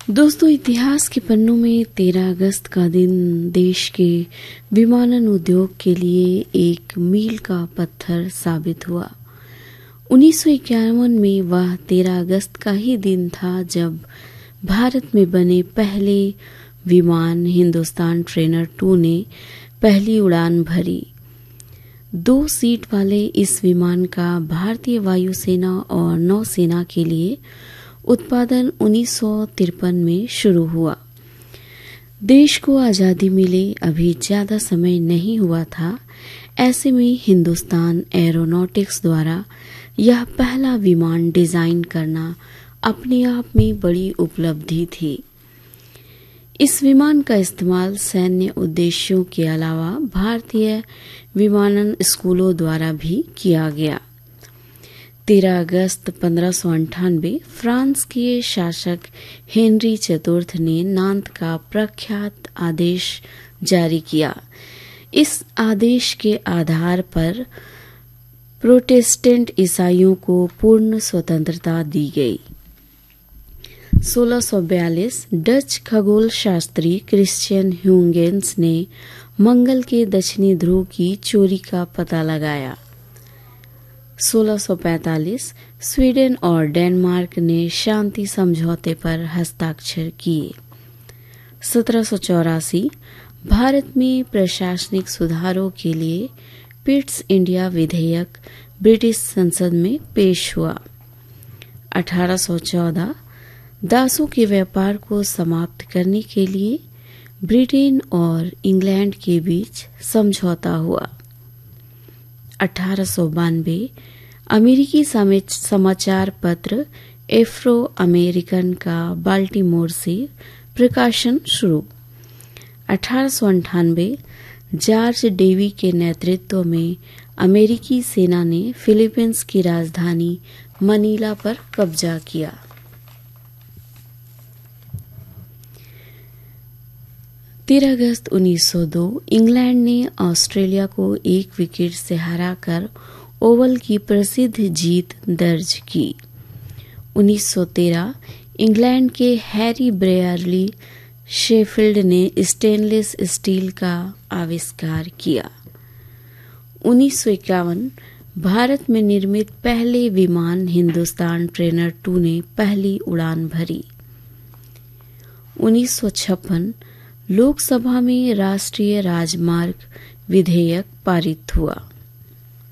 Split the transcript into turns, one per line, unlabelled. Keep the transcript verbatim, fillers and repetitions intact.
दोस्तों, इतिहास के पन्नों में तेरह अगस्त का दिन देश के विमानन उद्योग के लिए एक मील का पत्थर साबित हुआ। उन्नीस सौ इक्यावन में वह तेरह अगस्त का ही दिन था जब भारत में बने पहले विमान हिंदुस्तान ट्रेनर टू ने पहली उड़ान भरी। दो सीट वाले इस विमान का भारतीय वायुसेना और नौसेना के लिए उत्पादन उन्नीस सौ तिरपन में शुरू हुआ। देश को आजादी मिले अभी ज्यादा समय नहीं हुआ था। ऐसे में हिंदुस्तान एरोनॉटिक्स द्वारा यह पहला विमान डिजाइन करना अपने आप में बड़ी उपलब्धि थी। इस विमान का इस्तेमाल सैन्य उद्देश्यों के अलावा भारतीय विमानन स्कूलों द्वारा भी किया गया। तेरह अगस्त पंद्रह सौ अंठानवे फ्रांस के शासक हेनरी चतुर्थ ने नान्त का प्रख्यात आदेश जारी किया। इस आदेश के आधार पर प्रोटेस्टेंट ईसाइयों को पूर्ण स्वतंत्रता दी गई। सोलह सौ बयालीस डच खगोल शास्त्री क्रिश्चियन ह्यूगेंस ने मंगल के दक्षिणी ध्रुव की चोरी का पता लगाया। सोलह सौ पैंतालीस स्वीडन और डेनमार्क ने शांति समझौते पर हस्ताक्षर किए। सत्रह सौ चौरासी भारत में प्रशासनिक सुधारों के लिए पिट्स इंडिया विधेयक ब्रिटिश संसद में पेश हुआ। अठारह सौ चौदह दासों के व्यापार को समाप्त करने के लिए ब्रिटेन और इंग्लैंड के बीच समझौता हुआ। अठारह सौ बानवे अमेरिकी समाचार पत्र एफ्रो अमेरिकन का बाल्टीमोर से प्रकाशन शुरू। अठारह सौ अंठानवे जॉर्ज डेवी के नेतृत्व में अमेरिकी सेना ने फिलीपींस की राजधानी मनीला पर कब्जा किया। तेरह अगस्त उन्नीस सौ दो इंग्लैंड ने ऑस्ट्रेलिया को एक विकेट से हराकर ओवल की प्रसिद्ध जीत दर्ज की। उन्नीस सौ तेरह इंग्लैंड के हैरी ब्रेयरली शेफील्ड ने स्टेनलेस स्टील का आविष्कार किया। उन्नीस सौ इक्यावन भारत में निर्मित पहले विमान हिंदुस्तान ट्रेनर टू ने पहली उड़ान भरी। उन्नीस सौ छप्पन लोकसभा में राष्ट्रीय राजमार्ग विधेयक पारित हुआ।